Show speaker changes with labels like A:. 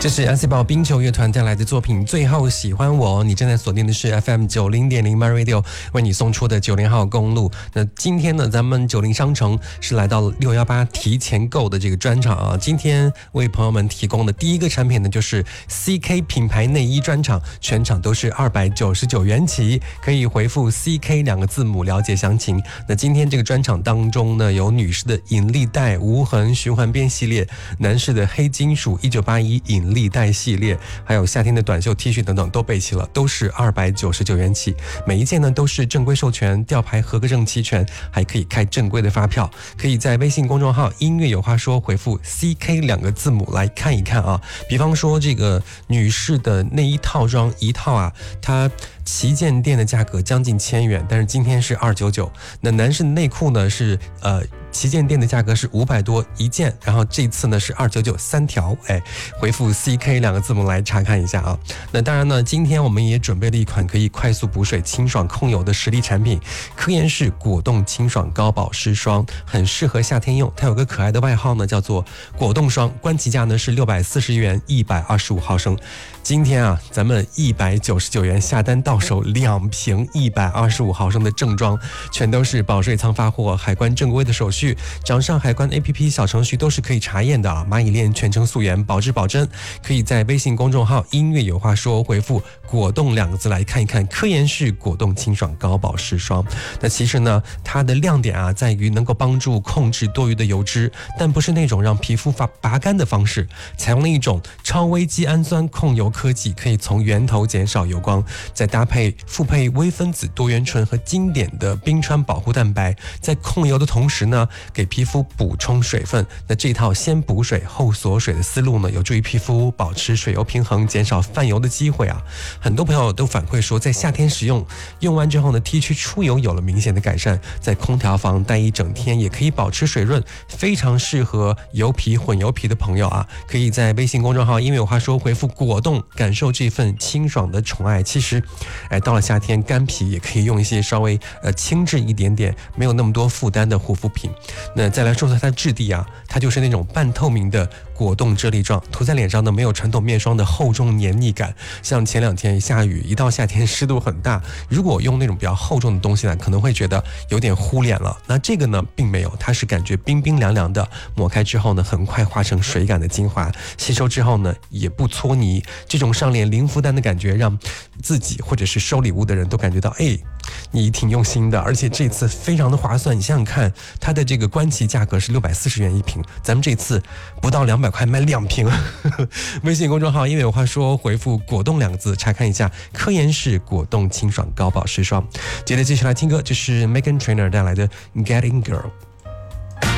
A: 这是安 C 宝冰球乐团带来的作品《最后喜欢我》，你正在锁定的是 FM 90.0 My Radio 为你送出的90号公路。那今天呢，咱们90商城是来到了618提前购的这个专场啊。今天为朋友们提供的第一个产品呢，就是 CK 品牌内衣专场，全场都是299元起，可以回复 CK 2个字母了解详情。那今天这个专场当中呢，有女士的引力带无痕循环边系列，男士的黑金属1981引力带系列，还有夏天的短袖 T 恤等等都备齐了，都是299元起。每一件呢都是正规授权，吊牌合格证齐全，还可以开正规的发票。可以在微信公众号音乐有话说回复 CK 2个字母来看一看啊。比方说这个女士的内衣套装一套啊，它旗舰店的价格将近1000元，但是今天是299。那男士的内裤呢是旗舰店的价格是500多一件，然后这次呢是299 3条，回复 CK 2个字母来查看一下啊。那当然呢，今天我们也准备了一款可以快速补水、清爽控油的实力产品——科颜氏果冻清爽高保湿霜，很适合夏天用。它有个可爱的外号呢，叫做果冻霜，官旗价呢是640元，125毫升。今天啊，咱们199元下单到手2瓶125毫升的正装，全都是保税仓发货，海关正规的手续，掌上海关 APP 小程序都是可以查验的啊。蚂蚁链全程溯源，保质保真。可以在微信公众号音乐有话说回复果冻2个字来看一看科颜氏果冻清爽高保湿霜。那其实呢，它的亮点啊在于能够帮助控制多余的油脂，但不是那种让皮肤拔干的方式，采用了一种超微基氨酸控油科技，可以从源头减少油光，再搭配复配微分子多元醇和经典的冰川保护蛋白，在控油的同时呢，给皮肤补充水分。那这套先补水后锁水的思路呢，有助于皮肤保持水油平衡，减少泛油的机会啊。很多朋友都反馈说，在夏天使用，用完之后呢 T 区出油有了明显的改善，在空调房待一整天也可以保持水润，非常适合油皮混油皮的朋友啊。可以在微信公众号因为有话说回复果冻，感受这份清爽的宠爱。其实到了夏天干皮也可以用一些稍微轻质一点点，没有那么多负担的护肤品。那再来说说它的质地啊，它就是那种半透明的果冻啫喱状，涂在脸上呢没有传统面霜的厚重黏腻感。像前2天下雨，一到夏天湿度很大，如果用那种比较厚重的东西呢，可能会觉得有点糊脸了。那这个呢并没有，它是感觉冰冰凉凉的，抹开之后呢很快化成水感的精华，吸收之后呢也不搓泥，这种上脸零负担的感觉让自己或者是收礼物的人都感觉到你挺用心的。而且这次非常的划算，你想想看，它的这个官旗价格是640元一瓶，咱们这次不到200块卖2瓶。微信公众号因为有话说回复果冻2个字查看一下科颜氏果冻清爽高保湿霜。接着继续来听歌，这是 Meghan Trainor 带来的 Getting Girl。